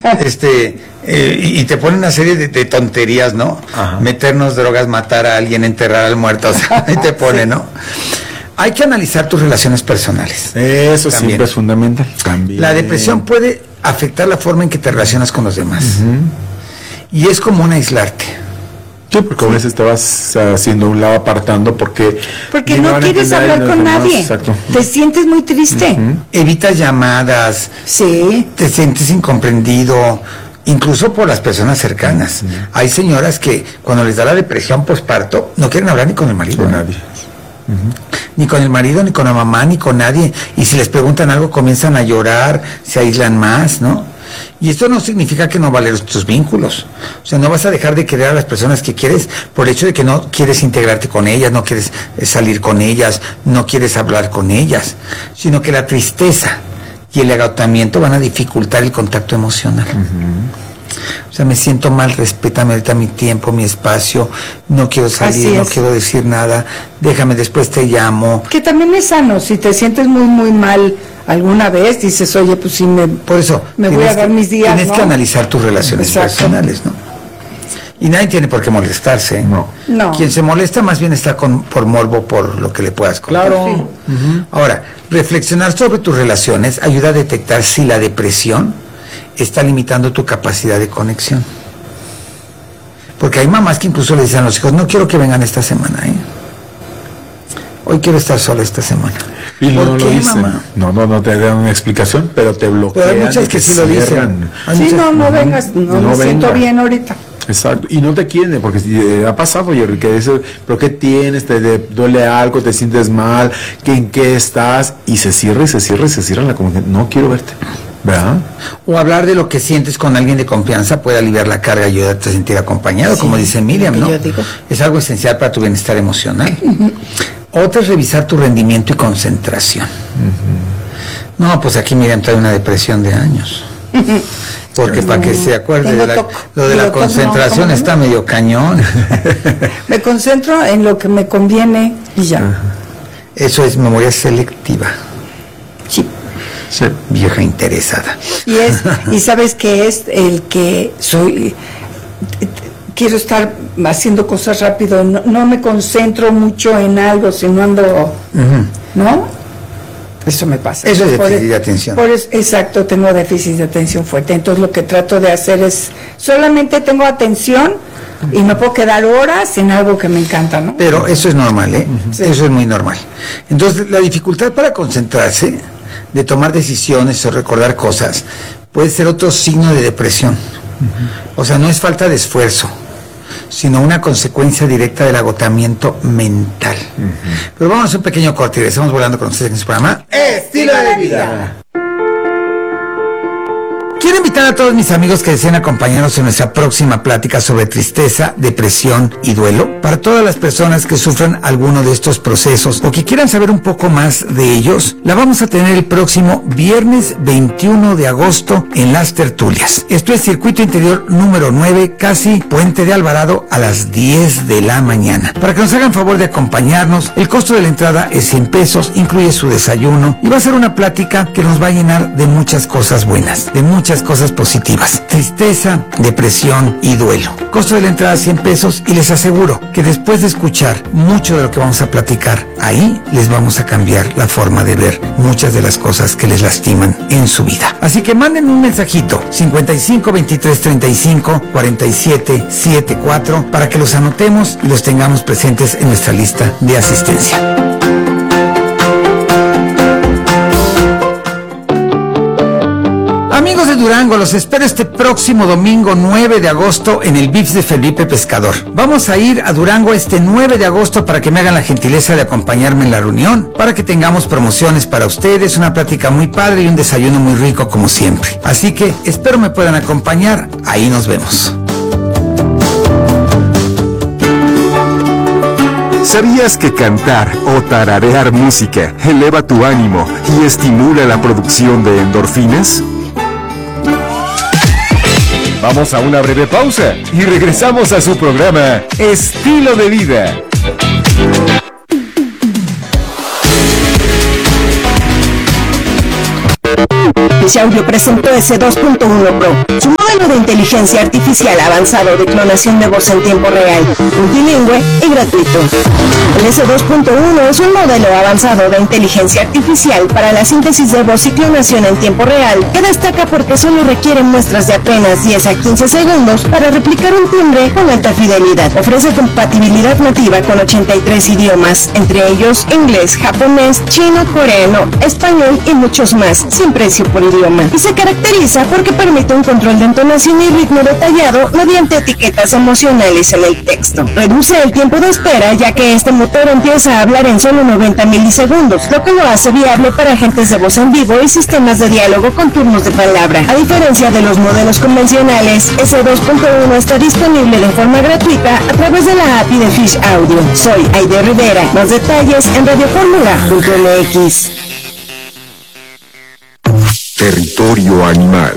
y te ponen una serie de tonterías, ¿no? Ajá. Meternos drogas, matar a alguien, enterrar al muerto, o sea, ahí te pone, ¿no? Hay que analizar tus relaciones personales. Eso también. Siempre es fundamental. También. La depresión puede afectar la forma en que te relacionas con los demás. Y es común aislarte. Sí, porque a veces te vas haciendo un lado, apartando, porque no quieres hablar con nadie. Exacto. Te sientes muy triste. Evitas llamadas. Sí. Te sientes incomprendido, incluso por las personas cercanas. Hay señoras que cuando les da la depresión postparto no quieren hablar ni con el marido. Con nadie. Ni con el marido, ni con la mamá, ni con nadie. Y si les preguntan algo, comienzan a llorar, se aíslan más, ¿no? Y esto no significa que no valen tus vínculos. O sea, no vas a dejar de querer a las personas que quieres por el hecho de que no quieres integrarte con ellas, no quieres salir con ellas, no quieres hablar con ellas, sino que la tristeza y el agotamiento van a dificultar el contacto emocional. O sea, me siento mal, respétame ahorita mi tiempo, mi espacio, no quiero salir, no quiero decir nada, déjame, después te llamo. Que también es sano, si te sientes muy, muy mal alguna vez, dices, oye, pues sí, por eso, me voy a dar mis días, tienes que analizar tus relaciones personales, ¿no? Y nadie tiene por qué molestarse. No. Quien se molesta más bien está por morbo, por lo que le puedas contar. Claro. Ahora, reflexionar sobre tus relaciones ayuda a detectar si la depresión está limitando tu capacidad de conexión. Porque hay mamás que incluso le dicen a los hijos, no quiero que vengan esta semana, hoy quiero estar sola esta semana. Y no lo dicen. Mamá? No te dan una explicación, pero te bloquean. Pero hay muchas que sí lo dicen. Sí, no vengas, no me siento bien ahorita. Exacto, y no te quieren, porque ha pasado, Jerry, que dice, pero ¿qué tienes? ¿Te duele algo? ¿Te sientes mal? ¿En qué estás? Y se cierra la comunicación. No quiero verte, ¿verdad? O hablar de lo que sientes con alguien de confianza puede aliviar la carga y ayudarte a sentir acompañado, como dice Miriam, ¿no? Es algo esencial para tu bienestar emocional. Otra es revisar tu rendimiento y concentración. No, pues aquí Miriam trae una depresión de años. Porque para que se acuerde lo de la concentración está medio cañón. Me concentro en lo que me conviene y ya. Eso es memoria selectiva. Sí. Vieja interesada. Y sabes que es el que soy, quiero estar haciendo cosas rápido, no me concentro mucho en algo, sino ando, ¿no? Eso me pasa. Eso es déficit de atención. Exacto, tengo déficit de atención fuerte. Entonces lo que trato de hacer es, solamente tengo atención y me puedo quedar horas en algo que me encanta, ¿no? Pero eso es normal, Sí. Eso es muy normal. Entonces la dificultad para concentrarse, de tomar decisiones o recordar cosas, puede ser otro signo de depresión. O sea, no es falta de esfuerzo, sino una consecuencia directa del agotamiento mental. Pero vamos a hacer un pequeño corte y regresamos volando con ustedes en su programa Estilo de Vida. Quiero invitar a todos mis amigos que deseen acompañarnos en nuestra próxima plática sobre tristeza, depresión y duelo. Para todas las personas que sufran alguno de estos procesos o que quieran saber un poco más de ellos, la vamos a tener el próximo viernes 21 de agosto en Las Tertulias. Esto es Circuito Interior número 9, casi Puente de Alvarado, a las 10 de la mañana. Para que nos hagan favor de acompañarnos, el costo de la entrada es 100 pesos, incluye su desayuno y va a ser una plática que nos va a llenar de muchas cosas buenas, de muchas cosas positivas. Tristeza, depresión y duelo. Costo de la entrada 100 pesos y les aseguro que después de escuchar mucho de lo que vamos a platicar, ahí les vamos a cambiar la forma de ver muchas de las cosas que les lastiman en su vida. Así que manden un mensajito 55 23 35 47 74 para que los anotemos y los tengamos presentes en nuestra lista de asistencia. Amigos de Durango, los espero este próximo domingo 9 de agosto en el VIPS de Felipe Pescador. Vamos a ir a Durango este 9 de agosto para que me hagan la gentileza de acompañarme en la reunión, para que tengamos promociones para ustedes, una plática muy padre y un desayuno muy rico como siempre. Así que espero me puedan acompañar, ahí nos vemos. ¿Sabías que cantar o tararear música eleva tu ánimo y estimula la producción de endorfinas? Vamos a una breve pausa y regresamos a su programa Estilo de Vida. Xiaomi presentó S2.1 Pro. modelo de inteligencia artificial avanzado de clonación de voz en tiempo real, multilingüe y gratuito. El S2.1 es un modelo avanzado de inteligencia artificial para la síntesis de voz y clonación en tiempo real, que destaca porque solo requiere muestras de apenas 10 a 15 segundos para replicar un timbre con alta fidelidad. Ofrece compatibilidad nativa con 83 idiomas, entre ellos inglés, japonés, chino, coreano, español y muchos más, sin precio por idioma. Y se caracteriza porque permite un control de entonación y ritmo detallado mediante etiquetas emocionales en el texto. Reduce el tiempo de espera, ya que este motor empieza a hablar en solo 90 milisegundos, lo que lo hace viable para agentes de voz en vivo y sistemas de diálogo con turnos de palabra. A diferencia de los modelos convencionales, S2.1 está disponible de forma gratuita a través de la API de Fish Audio. Soy Aide Rivera. Más detalles en radioformula.mx. Territorio animal.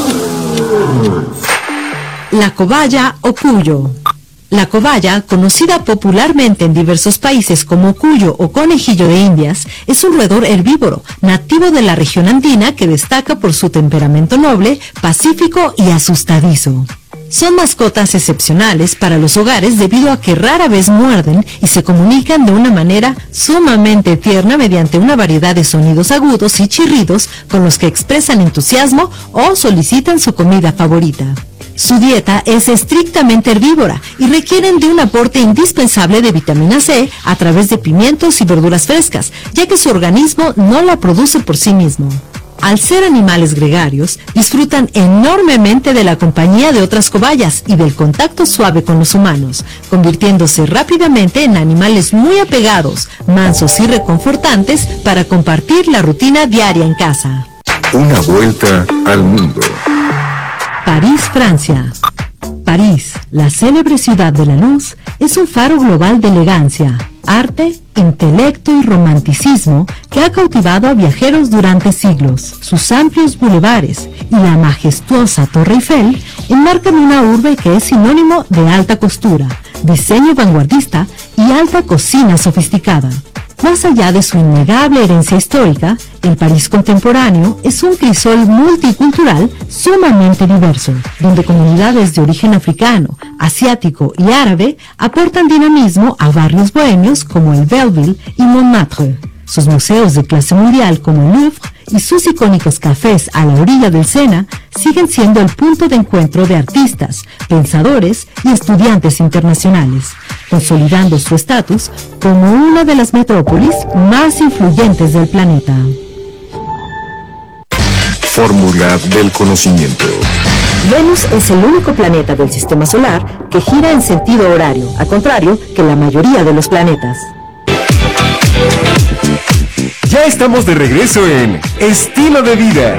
La cobaya o cuyo. La cobaya, conocida popularmente en diversos países como cuyo o conejillo de Indias, es un roedor herbívoro, nativo de la región andina que destaca por su temperamento noble, pacífico y asustadizo. Son mascotas excepcionales para los hogares debido a que rara vez muerden y se comunican de una manera sumamente tierna mediante una variedad de sonidos agudos y chirridos con los que expresan entusiasmo o solicitan su comida favorita. Su dieta es estrictamente herbívora y requieren de un aporte indispensable de vitamina C a través de pimientos y verduras frescas, ya que su organismo no la produce por sí mismo. Al ser animales gregarios, disfrutan enormemente de la compañía de otras cobayas y del contacto suave con los humanos, convirtiéndose rápidamente en animales muy apegados, mansos y reconfortantes para compartir la rutina diaria en casa. Una vuelta al mundo. París, Francia. París, la célebre ciudad de la luz, es un faro global de elegancia, arte, intelecto y romanticismo que ha cautivado a viajeros durante siglos. Sus amplios bulevares y la majestuosa Torre Eiffel enmarcan una urbe que es sinónimo de alta costura, diseño vanguardista y alta cocina sofisticada. Más allá de su innegable herencia histórica, el París contemporáneo es un crisol multicultural sumamente diverso, donde comunidades de origen africano, asiático y árabe aportan dinamismo a barrios bohemios como el Belleville y Montmartre. Sus museos de clase mundial como el Louvre y sus icónicos cafés a la orilla del Sena siguen siendo el punto de encuentro de artistas, pensadores y estudiantes internacionales, consolidando su estatus como una de las metrópolis más influyentes del planeta. Fórmula del conocimiento. Venus es el único planeta del sistema solar que gira en sentido horario, al contrario que la mayoría de los planetas. Ya estamos de regreso en Estilo de Vida.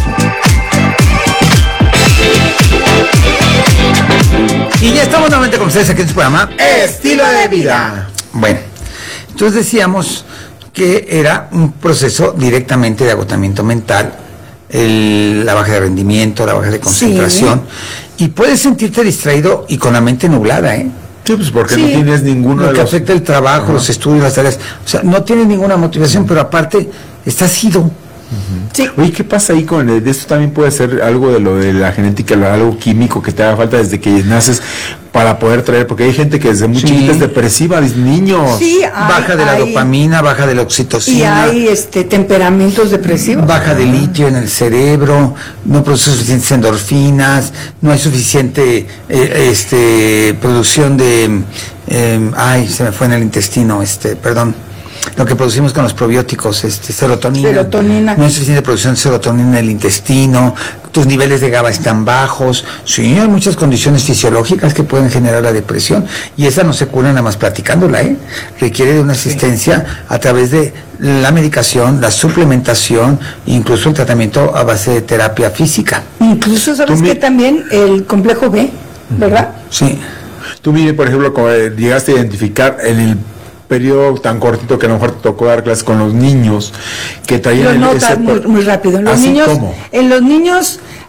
Y ya estamos nuevamente con ustedes aquí en su programa Estilo de Vida. Bueno, entonces decíamos que era un proceso directamente de agotamiento mental, la baja de rendimiento, la baja de concentración, y puedes sentirte distraído y con la mente nublada, ¿eh? Sí, pues porque no tienes ninguno lo de que los... afecta el trabajo, los estudios, las tareas. O sea, no tienes ninguna motivación, pero aparte estás ido. Sí. Oye, ¿qué pasa ahí con de esto? También puede ser algo de lo de la genética, algo químico que te haga falta desde que naces para poder traer, porque hay gente que desde muy chiquita es depresiva, niños. Sí, Baja de la dopamina, baja de la oxitocina. Y hay temperamentos depresivos. Baja de litio en el cerebro, no produce suficientes endorfinas, no hay suficiente producción de se me fue en el intestino, perdón. Lo que producimos con los probióticos, serotonina. No hay suficiente producción de serotonina en el intestino, tus niveles de GABA están bajos. Sí, hay muchas condiciones fisiológicas que pueden generar la depresión y esa no se cura nada más platicándola, requiere de una asistencia a través de la medicación, la suplementación, incluso el tratamiento a base de terapia física. Incluso, ¿sabes que también el complejo B, ¿verdad? Sí. Tú, mire, por ejemplo, como llegaste a identificar en el periodo tan cortito que a lo mejor te tocó dar clases con los niños que traían lo notas muy rápido. En los niños, ¿cómo? En los niños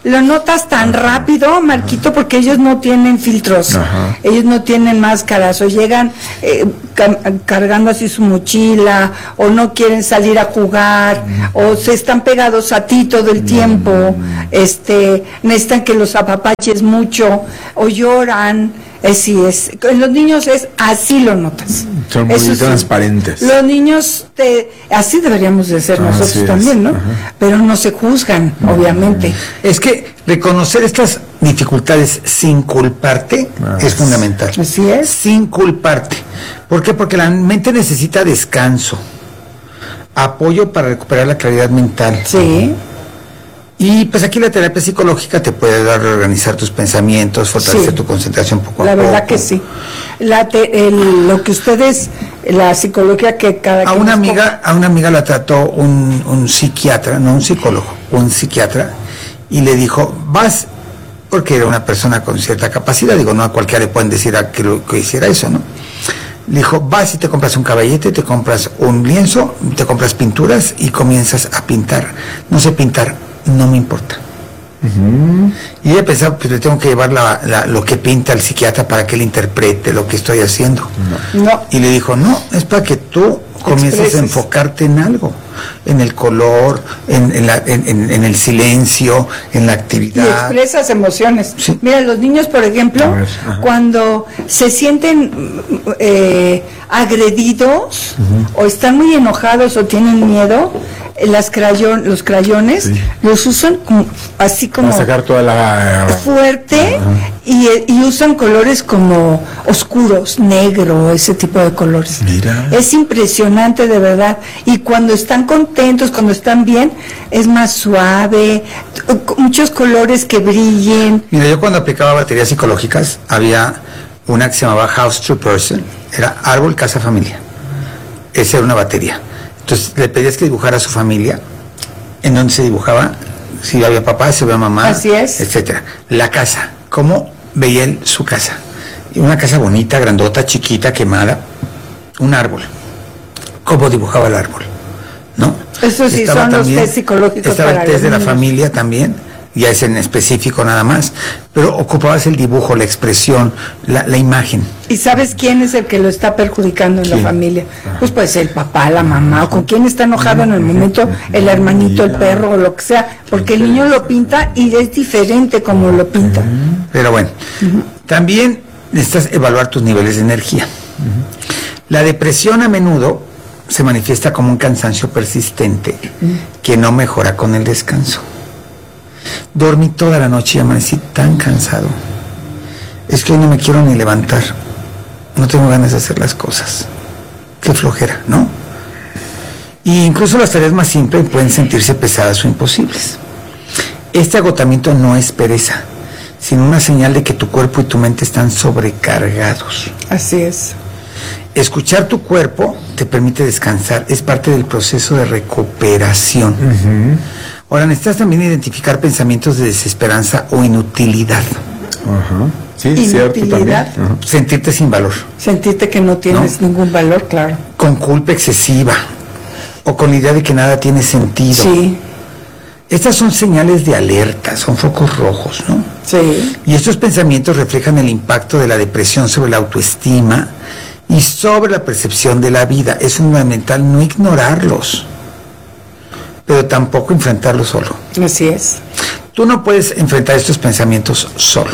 lo notas tan rápido, Marquito, porque ellos no tienen filtros, ellos no tienen máscaras, o llegan cargando así su mochila, o no quieren salir a jugar, o se están pegados a ti todo el tiempo, necesitan que los apapaches mucho, o lloran. En los niños es así, lo notas. Son muy transparentes. Los niños, así deberíamos de ser nosotros también, ¿no? Pero no se juzgan, obviamente. Es que reconocer estas dificultades sin culparte es fundamental. Así es. Sin culparte. ¿Por qué? Porque la mente necesita descanso, apoyo para recuperar la claridad mental. Sí. Y pues aquí la terapia psicológica te puede ayudar a reorganizar tus pensamientos, fortalecer tu concentración poco a poco. La verdad que sí. Lo que ustedes, la psicología que cada a una amiga la trató un psiquiatra, no un psicólogo, un psiquiatra, y le dijo, vas, porque era una persona con cierta capacidad, digo, no a cualquiera le pueden decir que hiciera eso, ¿no? Le dijo, vas y te compras un caballete, te compras un lienzo, te compras pinturas y comienzas a pintar. No sé pintar, no me importa. Y ella pensaba, pues le tengo que llevar lo que pinta el psiquiatra para que él interprete lo que estoy haciendo. No. Y le dijo, no, es para que tú comiences a enfocarte en algo, en el color, en el silencio, en la actividad. Y expresas emociones. Sí. Mira, los niños, por ejemplo, cuando se sienten agredidos, o están muy enojados o tienen miedo, los crayones los usan así como para sacar toda la fuerte, y usan colores como oscuros, negro, ese tipo de colores. Mira. Es impresionante, de verdad. Y cuando están contentos, cuando están bien, es más suave, muchos colores que brillen. Mira, yo cuando aplicaba baterías psicológicas, había una que se llamaba House to Person, era árbol, casa, familia. Esa era una batería. Entonces le pedías que dibujara a su familia, en donde se dibujaba, si había papá, si había mamá, así es, etcétera. La casa, cómo veía él su casa. Y una casa bonita, grandota, chiquita, quemada, un árbol. Cómo dibujaba el árbol, ¿no? Eso sí, estaba son también, los test psicológicos. estaba para el test de la niños. familia también, ya es en específico nada más, pero ocupabas el dibujo, la expresión, la imagen. ¿Y sabes quién es el que lo está perjudicando en la familia? Pues puede ser el papá, la mamá, o con quién está enojado en el momento, el hermanito, el perro, o lo que sea, porque el niño lo pinta y es diferente como lo pinta. Pero bueno, también necesitas evaluar tus niveles de energía. La depresión a menudo se manifiesta como un cansancio persistente que no mejora con el descanso. Dormí toda la noche y amanecí tan cansado. Es que hoy no me quiero ni levantar. No tengo ganas de hacer las cosas. Qué flojera, ¿no? Y incluso las tareas más simples pueden sentirse pesadas o imposibles. Este agotamiento no es pereza, sino una señal de que tu cuerpo y tu mente están sobrecargados. Así es. Escuchar tu cuerpo te permite descansar, es parte del proceso de recuperación. Ahora, necesitas también identificar pensamientos de desesperanza o inutilidad. Sí, cierto también. Sentirte sin valor. Sentirte que no tienes ningún valor, claro. Con culpa excesiva o con la idea de que nada tiene sentido. Sí. Estas son señales de alerta, son focos rojos, ¿no? Sí. Y estos pensamientos reflejan el impacto de la depresión sobre la autoestima y sobre la percepción de la vida. Es fundamental no ignorarlos, pero tampoco enfrentarlos solo. Así es. Tú no puedes enfrentar estos pensamientos solo.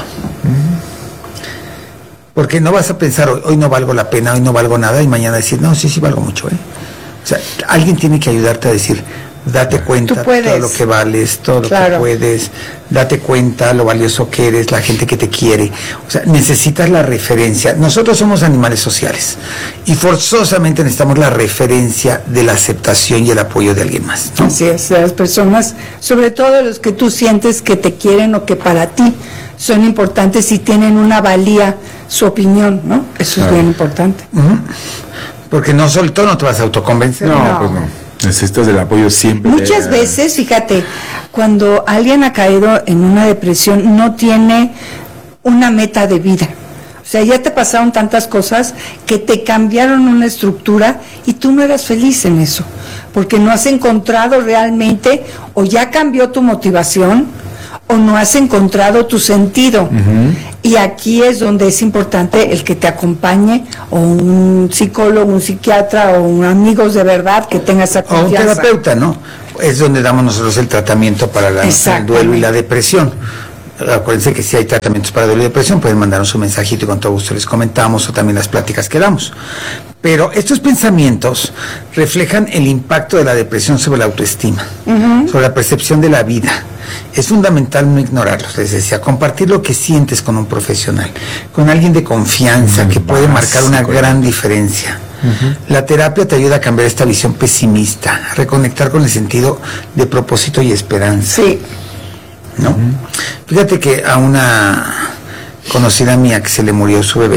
Porque no vas a pensar, hoy no valgo la pena, hoy no valgo nada, y mañana decir, no, sí valgo mucho, ¿eh? O sea, alguien tiene que ayudarte a decir, date cuenta de todo lo que vales, todo lo que puedes, date cuenta lo valioso que eres, la gente que te quiere. O sea, necesitas la referencia. Nosotros somos animales sociales y forzosamente necesitamos la referencia de la aceptación y el apoyo de alguien más, ¿no? Así es, las personas, sobre todo los que tú sientes que te quieren o que para ti son importantes y tienen una valía, su opinión, ¿no? Eso es bien importante. Porque no solito no te vas a autoconvencer. No, pues no. Necesitas el apoyo siempre. Muchas veces, fíjate, cuando alguien ha caído en una depresión, no tiene una meta de vida. O sea, ya te pasaron tantas cosas que te cambiaron una estructura y tú no eras feliz en eso, porque no has encontrado realmente, o ya cambió tu motivación, o no has encontrado tu sentido. Y aquí es donde es importante el que te acompañe, o un psicólogo, un psiquiatra, o un amigos de verdad que tenga esa O un confianza. terapeuta, ¿no? Es donde damos nosotros el tratamiento para el duelo y la depresión. Acuérdense que si hay tratamientos para duelo y depresión, pueden mandarnos un mensajito y con todo gusto les comentamos, o también las pláticas que damos. Pero estos pensamientos reflejan el impacto de la depresión sobre la autoestima, sobre la percepción de la vida. Es fundamental no ignorarlos, les decía, compartir lo que sientes con un profesional, con alguien de confianza que puede marcar una gran diferencia. La terapia te ayuda a cambiar esta visión pesimista, a reconectar con el sentido de propósito y esperanza. Sí. ¿No? Fíjate que a una conocida mía que se le murió su bebé,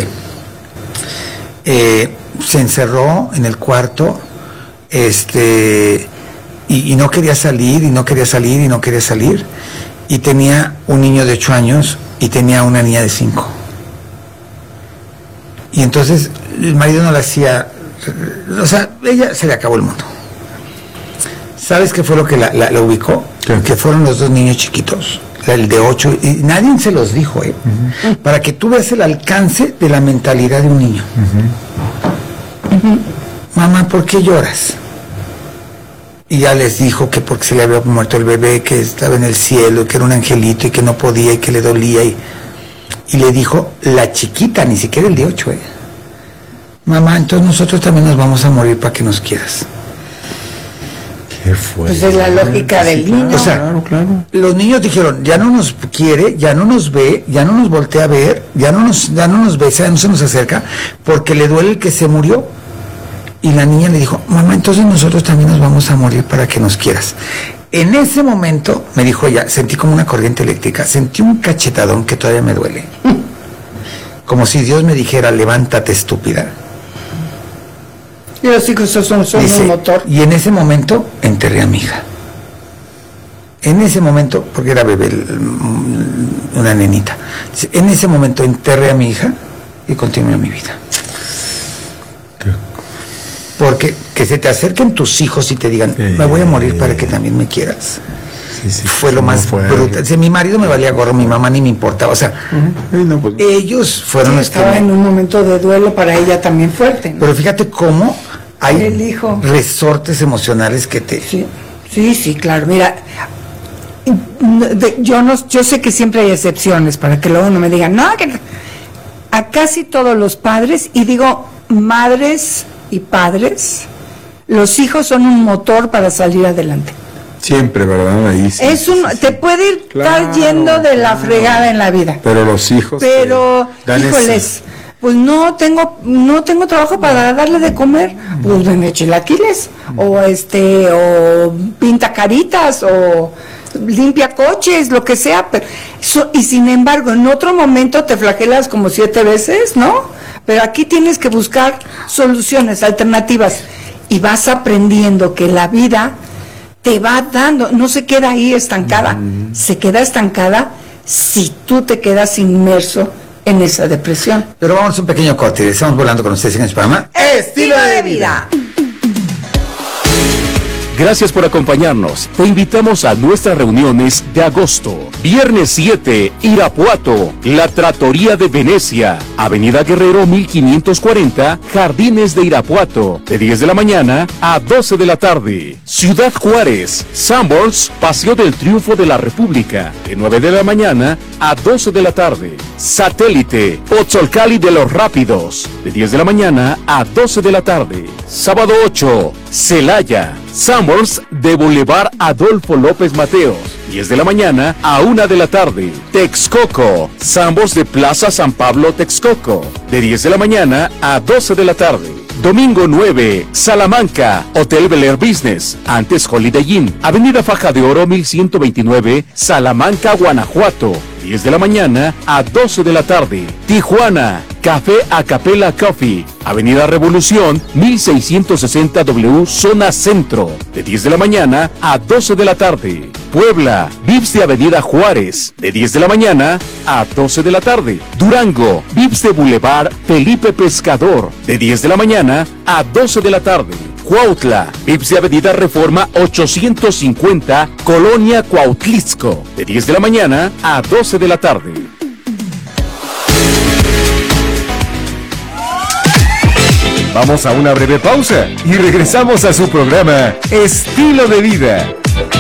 se encerró en el cuarto, y no quería salir, y no quería salir, y no quería salir, y tenía un niño de 8 años y tenía una niña de 5. Y entonces el marido no la hacía, o sea, ella se le acabó el mundo. ¿Sabes qué fue lo que la ubicó? ¿Qué? Que fueron los 2 niños chiquitos, el de 8, y nadie se los dijo, para que tú veas el alcance de la mentalidad de un niño. Mamá, ¿por qué lloras? Y ya les dijo que porque se le había muerto el bebé, que estaba en el cielo, que era un angelito y que no podía y que le dolía. Y le dijo la chiquita, ni siquiera el de 8, mamá, entonces nosotros también nos vamos a morir para que nos quieras. Qué fuerte. Pues es la lógica del niño. O sea, claro. los niños dijeron, ya no nos quiere, ya no nos ve, ya no nos voltea a ver, ya no nos besa, ya no se nos acerca, porque le duele el que se murió. Y la niña le dijo, mamá, entonces nosotros también nos vamos a morir para que nos quieras. En ese momento, me dijo ella, sentí como una corriente eléctrica, sentí un cachetadón que todavía me duele. Como si Dios me dijera, levántate, estúpida. Y los hijos son Dice, un motor. y en ese momento enterré a mi hija. En ese momento, porque era bebé, una nenita. Dice, en ese momento enterré a mi hija y continué mi vida. Porque que se te acerquen tus hijos y te digan, me voy a morir para que también me quieras. Fue lo más brutal. Si mi marido me valía gorro, mi mamá ni me importaba. O sea, No, pues, ellos fueron los que... Estaba en un momento de duelo para ella también fuerte, ¿no? Pero fíjate cómo hay El hijo. resortes emocionales que te... Sí, claro. Mira, yo sé que siempre hay excepciones para que luego no me digan, no, que a casi todos los padres, y digo madres y padres, los hijos son un motor para salir adelante. siempre, ¿verdad? Ahí sí, Te puede ir Claro, estar yendo de la fregada en la vida. Pero los hijos. Pero, dan híjoles, pues no tengo trabajo para darle de comer. Pues vende chilaquiles, o pinta caritas, o limpia coches, lo que sea. Pero y sin embargo, en otro momento te flagelas como 7 veces, ¿no? Pero aquí tienes que buscar soluciones, alternativas. Y vas aprendiendo que la vida te va dando, no se queda ahí estancada, se queda estancada si tú te quedas inmerso en esa depresión. Pero vamos a un pequeño corte. Estamos volando con ustedes en el programa Estilo de vida. Gracias por acompañarnos. Te invitamos a nuestras reuniones de agosto. Viernes 7, Irapuato, La Trattoria de Venecia, Avenida Guerrero 1540, Jardines de Irapuato, de 10 de la mañana a 12 de la tarde. Ciudad Juárez, Sanborns, Paseo del Triunfo de la República, de 9 de la mañana a 12 de la tarde. Satélite, Otzolcali de los Rápidos, de 10 de la mañana a 12 de la tarde. Sábado 8, Celaya, Sanborns de Boulevard Adolfo López Mateos, 10 de la mañana a 1 de la tarde. Texcoco, Sanborns de Plaza San Pablo Texcoco, de 10 de la mañana a 12 de la tarde. Domingo 9, Salamanca, Hotel Bel Air Business, antes Holiday Inn, Avenida Faja de Oro 1129, Salamanca, Guanajuato, 10 de la mañana a 12 de la tarde. Tijuana, Café Acapella Coffee, Avenida Revolución 1660 W, Zona Centro, de 10 de la mañana a 12 de la tarde. Puebla, Vips de Avenida Juárez, de 10 de la mañana a 12 de la tarde. Durango, Vips de Boulevard Felipe Pescador, de 10 de la mañana a 12 de la tarde. Cuautla, Vips de Avenida Reforma 850, Colonia Cuautlisco, de 10 de la mañana a 12 de la tarde. Vamos a una breve pausa y regresamos a su programa Estilo de Vida.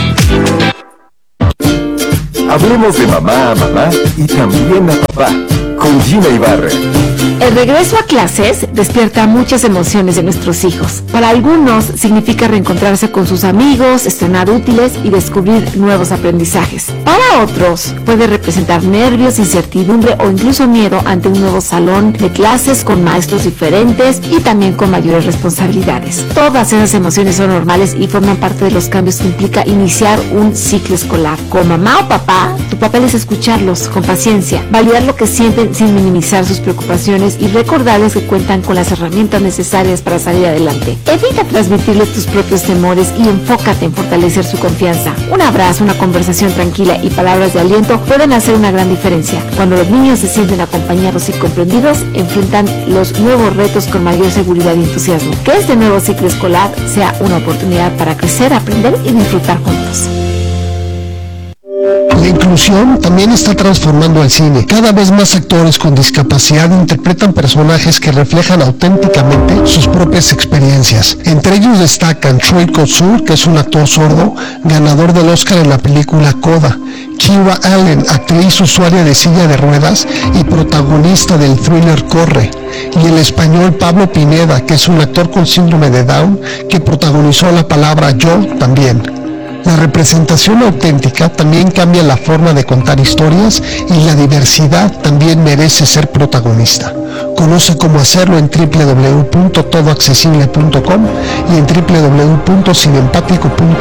Hablemos de mamá a mamá y también a papá, con Gina Ibarra. El regreso a clases despierta muchas emociones de nuestros hijos. Para algunos significa reencontrarse con sus amigos, estrenar útiles y descubrir nuevos aprendizajes. Para otros puede representar nervios, incertidumbre o incluso miedo ante un nuevo salón de clases con maestros diferentes y también con mayores responsabilidades. Todas esas emociones son normales y forman parte de los cambios que implica iniciar un ciclo escolar. Como mamá o papá, tu papel es escucharlos con paciencia, validar lo que sienten sin minimizar sus preocupaciones y recordarles que cuentan con las herramientas necesarias para salir adelante. Evita transmitirles tus propios temores y enfócate en fortalecer su confianza. Un abrazo, una conversación tranquila y palabras de aliento pueden hacer una gran diferencia. Cuando los niños se sienten acompañados y comprendidos, enfrentan los nuevos retos con mayor seguridad y entusiasmo. Que este nuevo ciclo escolar sea una oportunidad para crecer, aprender y disfrutar juntos. La inclusión también está transformando el cine. Cada vez más actores con discapacidad interpretan personajes que reflejan auténticamente sus propias experiencias. Entre ellos destacan Troy Kotsur, que es un actor sordo, ganador del Oscar en la película Coda; Kira Allen, actriz usuaria de silla de ruedas y protagonista del thriller Corre; y el español Pablo Pineda, que es un actor con síndrome de Down, que protagonizó La palabra Yo también. La representación auténtica también cambia la forma de contar historias y la diversidad también merece ser protagonista. Conoce cómo hacerlo en www.todoaccesible.com y en www.cinempático.com.